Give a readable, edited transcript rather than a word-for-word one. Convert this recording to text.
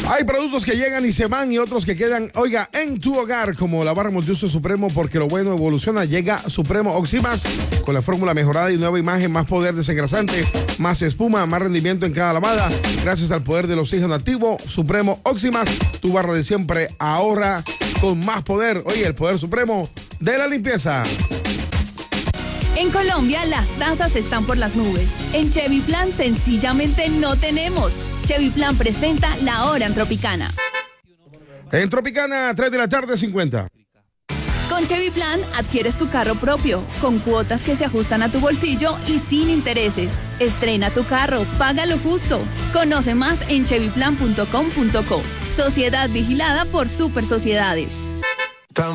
Hay productos que llegan y se van y otros que quedan, oiga, en tu hogar, como la barra multiuso Supremo, porque lo bueno evoluciona. Llega Supremo Oximas con la fórmula mejorada y nueva imagen, más poder desengrasante, más espuma, más rendimiento en cada lavada. Gracias al poder del oxígeno activo, Supremo Oximas, tu barra de siempre ahorra con más poder. Oye, el poder supremo de la limpieza. En Colombia las tasas están por las nubes. En Chevy Plan sencillamente no tenemos. Chevy Plan presenta La Hora en Tropicana. En Tropicana, 3 de la tarde, 50. Con Chevy Plan adquieres tu carro propio, con cuotas que se ajustan a tu bolsillo y sin intereses. Estrena tu carro, paga lo justo. Conoce más en chevyplan.com.co. Sociedad vigilada por Super Sociedades.